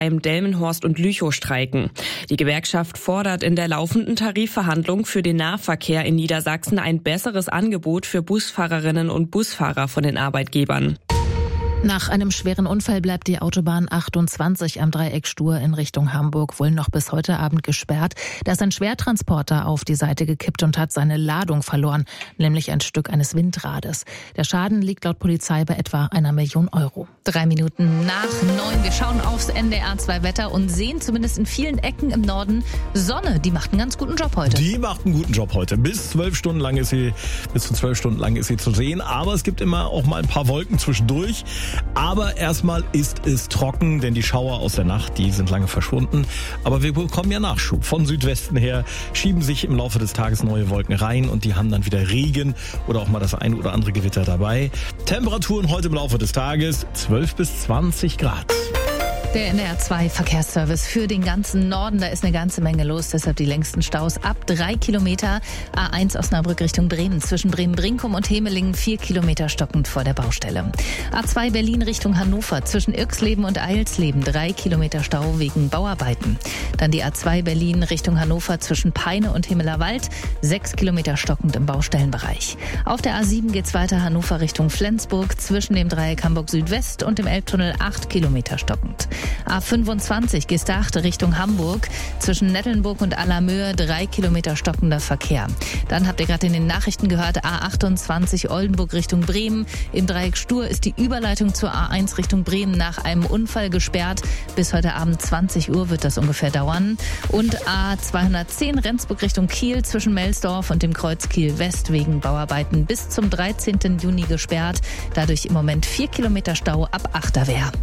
Delmenhorst und Lüchow streiken. Die Gewerkschaft fordert in der laufenden Tarifverhandlung für den Nahverkehr in Niedersachsen ein besseres Angebot für Busfahrerinnen und Busfahrer von den Arbeitgebern. Nach einem schweren Unfall bleibt die Autobahn 28 am Dreieck Stur in Richtung Hamburg wohl noch bis heute Abend gesperrt. Da ist ein Schwertransporter auf die Seite gekippt und hat seine Ladung verloren, nämlich ein Stück eines Windrades. Der Schaden liegt laut Polizei bei etwa 1 Million Euro. 3 Minuten nach 9. Wir schauen aufs NDR 2 Wetter und sehen zumindest in vielen Ecken im Norden Sonne. Die macht einen ganz guten Job heute. Die macht einen guten Job heute. Bis zu 12 Stunden lang ist sie zu sehen. Aber es gibt immer auch mal ein paar Wolken zwischendurch. Aber erstmal ist es trocken, denn die Schauer aus der Nacht, die sind lange verschwunden. Aber wir bekommen ja Nachschub. Von Südwesten her schieben sich im Laufe des Tages neue Wolken rein und die haben dann wieder Regen oder auch mal das ein oder andere Gewitter dabei. Temperaturen heute im Laufe des Tages 12 bis 20 Grad. Der NDR 2 Verkehrsservice für den ganzen Norden, da ist eine ganze Menge los, deshalb die längsten Staus ab 3 Kilometer. A1 Osnabrück Richtung Bremen, zwischen Bremen-Brinkum und Hemelingen 4 Kilometer stockend vor der Baustelle. A2 Berlin Richtung Hannover, zwischen Irxleben und Eilsleben 3 Kilometer Stau wegen Bauarbeiten. Dann die A2 Berlin Richtung Hannover, zwischen Peine und Himmelerwald 6 Kilometer stockend im Baustellenbereich. Auf der A7 geht's weiter Hannover Richtung Flensburg, zwischen dem Dreieck Hamburg Südwest und dem Elbtunnel 8 Kilometer stockend. A25 Gestacht Richtung Hamburg, zwischen Nettelnburg und Allermöhe 3 Kilometer stockender Verkehr. Dann habt ihr gerade in den Nachrichten gehört, A28 Oldenburg Richtung Bremen. Im Dreieck Stur ist die Überleitung zur A1 Richtung Bremen nach einem Unfall gesperrt. Bis heute Abend 20 Uhr wird das ungefähr dauern. Und A210 Rendsburg Richtung Kiel, zwischen Melsdorf und dem Kreuz Kiel West wegen Bauarbeiten bis zum 13. Juni gesperrt. Dadurch im Moment 4 Kilometer Stau ab Achterwehr.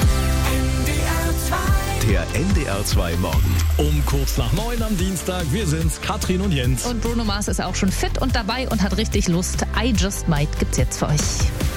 Der NDR 2 Morgen. Um kurz nach 9 am Dienstag. Wir sind's, Katrin und Jens. Und Bruno Mars ist auch schon fit und dabei und hat richtig Lust. I Just Might gibt's jetzt für euch.